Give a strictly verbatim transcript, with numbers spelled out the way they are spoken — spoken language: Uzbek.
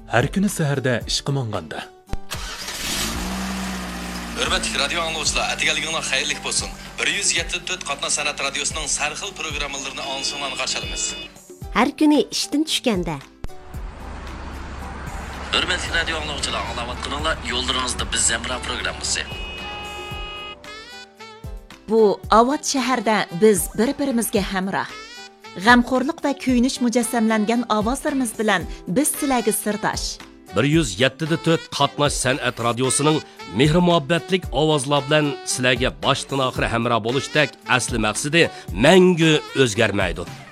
Har kuni saharda ishqa monganda. Hürmetli radyo anlayıcılar, atigaliginglar xayrli bo'lsin. bir yuz yetmish to'rt Qatnoq san'at radiosining sarxil programmalarini ansondan qarshilamiz. Har kuni ishdan tushganda. Hürmetli radyo anlayıcılar, anglayotganinglar yo'llaringizda biz Zemra programmasi. Bu Avat shaharda biz bir-birimizga hamroh. G'amxo'rlik va kuyinish mujassamlangan ovozlarimiz bilan biz sizlarga sirdosh. bir yuz yetmish to'rt Qatnoq san'at radiosining mehr muhabbatlik ovozlar bilan sizlarga boshdan oxir hamroh bo'lishdek asli maqsadi mangu o'zgarmaydi.